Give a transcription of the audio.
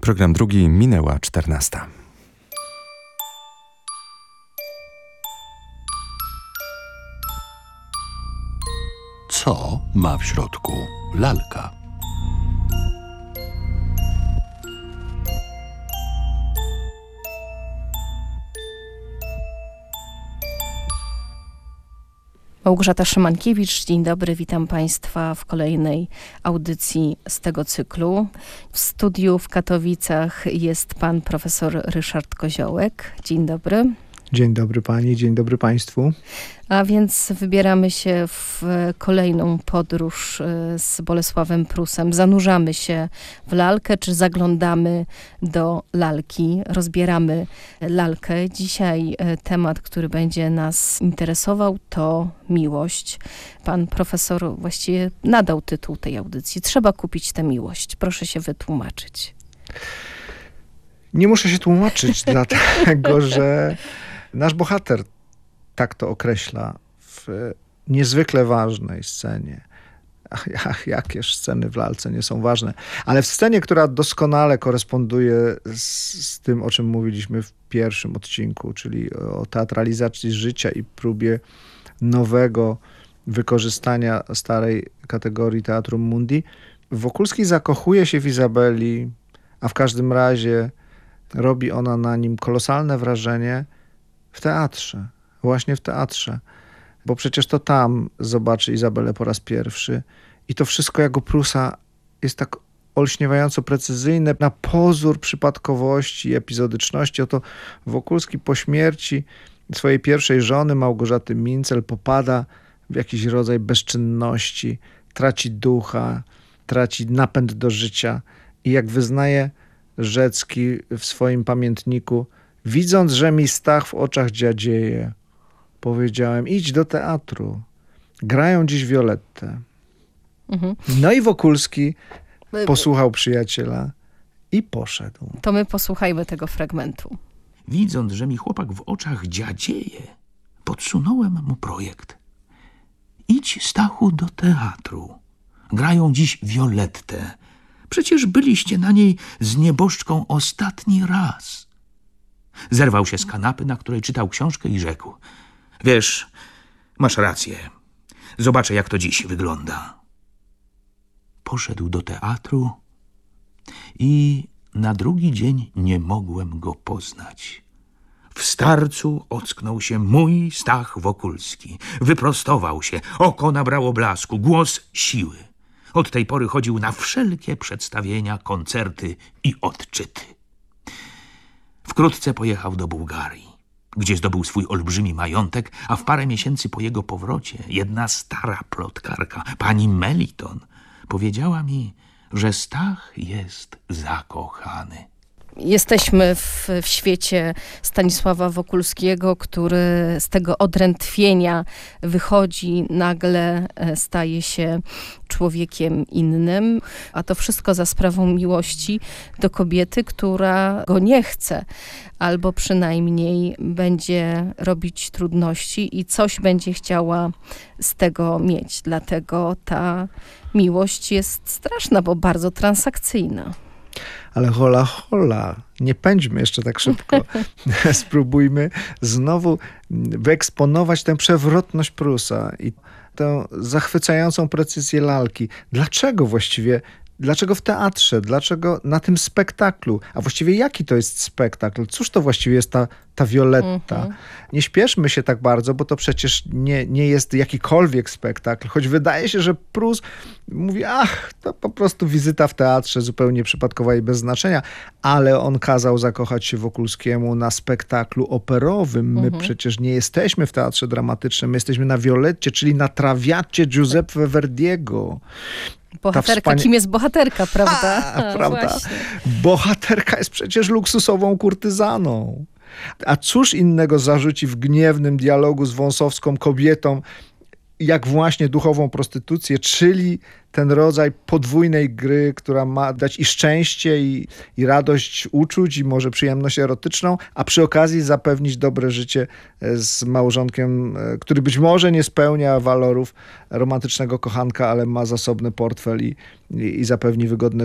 Program drugi, minęła 14. Co ma w środku lalka? Małgorzata Szymankiewicz, dzień dobry, witam Państwa w kolejnej audycji z tego cyklu. W studiu w Katowicach jest pan profesor Ryszard Koziołek. Dzień dobry. Dzień dobry pani, dzień dobry państwu. A więc wybieramy się w kolejną podróż z Bolesławem Prusem. Zanurzamy się w lalkę, czy zaglądamy do lalki, rozbieramy lalkę. Dzisiaj temat, który będzie nas interesował, to miłość. Pan profesor właściwie nadał tytuł tej audycji. Trzeba kupić tę miłość. Proszę się wytłumaczyć. Nie muszę się tłumaczyć, dlatego że nasz bohater tak to określa w niezwykle ważnej scenie. Jakież sceny w lalce nie są ważne. Ale w scenie, która doskonale koresponduje z tym, o czym mówiliśmy w pierwszym odcinku, czyli o teatralizacji życia i próbie nowego wykorzystania starej kategorii Teatrum Mundi, Wokulski zakochuje się w Izabeli, a w każdym razie robi ona na nim kolosalne wrażenie w teatrze. Właśnie w teatrze. Bo przecież to tam zobaczy Izabelę po raz pierwszy. I to wszystko jak u Prusa jest tak olśniewająco precyzyjne. Na pozór przypadkowości i epizodyczności. Oto Wokulski po śmierci swojej pierwszej żony, Małgorzaty Mincel, popada w jakiś rodzaj bezczynności. Traci ducha, traci napęd do życia. I jak wyznaje Rzecki w swoim pamiętniku: widząc, że mi Stach w oczach dziadzieje, powiedziałem: idź do teatru. Grają dziś Violettę. No i Wokulski posłuchał przyjaciela i poszedł. To my posłuchajmy tego fragmentu. Widząc, że mi chłopak w oczach dziadzieje, podsunąłem mu projekt. Idź, Stachu, do teatru. Grają dziś Violettę. Przecież byliście na niej z nieboszczką ostatni raz. Zerwał się z kanapy, na której czytał książkę, i rzekł: wiesz, masz rację. Zobaczę, jak to dziś wygląda. Poszedł do teatru i na drugi dzień nie mogłem go poznać. W starcu ocknął się mój Stach Wokulski. Wyprostował się, oko nabrało blasku, głos siły. Od tej pory chodził na wszelkie przedstawienia, koncerty i odczyty. Wkrótce pojechał do Bułgarii, gdzie zdobył swój olbrzymi majątek, a w parę miesięcy po jego powrocie jedna stara plotkarka, pani Meliton, powiedziała mi, że Stach jest zakochany. Jesteśmy w świecie Stanisława Wokulskiego, który z tego odrętwienia wychodzi, nagle staje się człowiekiem innym, a to wszystko za sprawą miłości do kobiety, która go nie chce, albo przynajmniej będzie robić trudności i coś będzie chciała z tego mieć. Dlatego ta miłość jest straszna, bo bardzo transakcyjna. Ale hola, nie pędźmy jeszcze tak szybko. Spróbujmy znowu wyeksponować tę przewrotność Prusa i tę zachwycającą precyzję lalki. Dlaczego w teatrze? Dlaczego na tym spektaklu? A właściwie jaki to jest spektakl? Cóż to właściwie jest ta Violetta? Nie śpieszmy się tak bardzo, bo to przecież nie jest jakikolwiek spektakl. Choć wydaje się, że Prus mówi: to po prostu wizyta w teatrze, zupełnie przypadkowa i bez znaczenia. Ale on kazał zakochać się Wokulskiemu na spektaklu operowym. My przecież nie jesteśmy w teatrze dramatycznym. My jesteśmy na Violetcie, czyli na Traviacie Giuseppe Verdiego. Bohaterka, kim jest bohaterka, prawda? Prawda. Właśnie. Bohaterka jest przecież luksusową kurtyzaną. A cóż innego zarzuci w gniewnym dialogu z wąsowską kobietą, jak właśnie duchową prostytucję, czyli ten rodzaj podwójnej gry, która ma dać i szczęście, i radość uczuć, i może przyjemność erotyczną, a przy okazji zapewnić dobre życie z małżonkiem, który być może nie spełnia walorów romantycznego kochanka, ale ma zasobny portfel i zapewni wygodne